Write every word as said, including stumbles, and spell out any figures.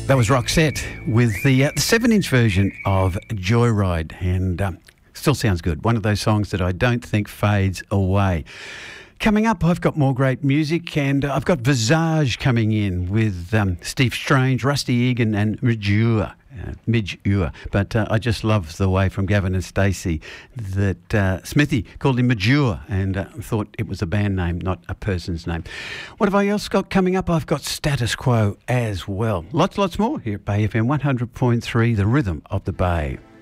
That was Roxette with the, uh, the seven-inch version of Joyride, and um, still sounds good. One of those songs that I don't think fades away. Coming up, I've got more great music, and uh, I've got Visage coming in with um, Steve Strange, Rusty Egan and Midge-Ure. Uh, Midge-Ure. But uh, I just love the way from Gavin and Stacey that uh, Smithy called him Midge-Ure and uh, thought it was a band name, not a person's name. What have I else got coming up? I've got Status Quo as well. Lots, lots more here at Bay F M one hundred point three, the rhythm of the Bay.